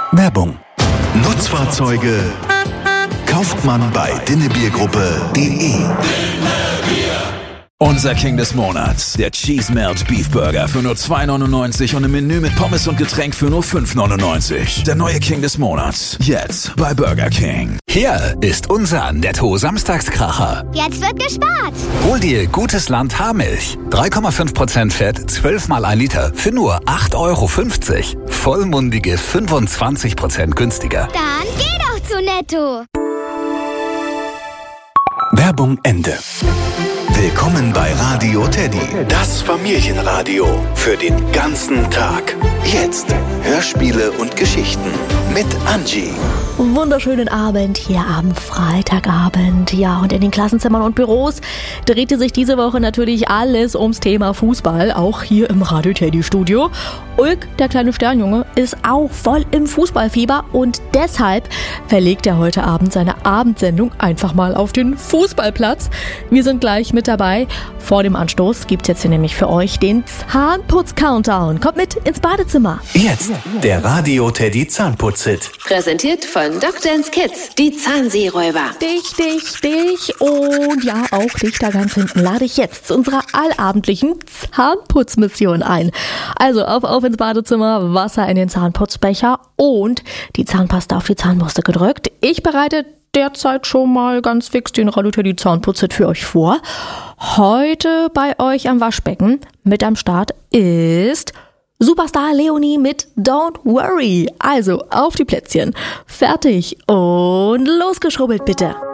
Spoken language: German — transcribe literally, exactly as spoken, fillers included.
Werbung. Nutzfahrzeuge kauft man bei dinnebiergruppe punkt de. Unser King des Monats, der Cheese Melt Beef Burger für nur zwei neunundneunzig und im Menü mit Pommes und Getränk für nur fünf neunundneunzig. Der neue King des Monats, jetzt bei Burger King. Hier ist unser Netto-Samstagskracher. Jetzt wird gespart. Hol dir Gutes Land Haarmilch. drei Komma fünf Prozent Fett, zwölf mal ein Liter für nur acht Euro fünfzig. Vollmundige fünfundzwanzig Prozent günstiger. Dann geh doch zu Netto. Werbung Ende. Willkommen bei Radio Teddy, das Familienradio für den ganzen Tag. Jetzt Hörspiele und Geschichten mit Angie. Wunderschönen Abend hier am Freitagabend. Ja, und in den Klassenzimmern und Büros drehte sich diese Woche natürlich alles ums Thema Fußball, auch hier im Radio Teddy Studio. Ulk, der kleine Sternjunge, ist auch voll im Fußballfieber und deshalb verlegt er heute Abend seine Abendsendung einfach mal auf den Fußballplatz. Wir sind gleich mit dabei. Vor dem Anstoß gibt's jetzt hier nämlich für euch den Zahnputz-Countdown. Kommt mit ins Badezimmer. Jetzt der Radio Teddy Zahnputz-Hit. Präsentiert von Doctor's Kids, die Zahnseeräuber. Dich, dich, dich und ja, auch dich da ganz hinten lade ich jetzt zu unserer allabendlichen Zahnputzmission ein. Also auf, auf ins Badezimmer, Wasser in den Zahnputzbecher und die Zahnpasta auf die Zahnbürste gedrückt. Ich bereite derzeit schon mal ganz fix den Radio Teddy Zahnputz-Hit für euch vor. Heute bei euch am Waschbecken mit am Start ist Superstar Leonie mit Don't Worry. Also auf die Plätzchen. Fertig und losgeschrubbelt bitte.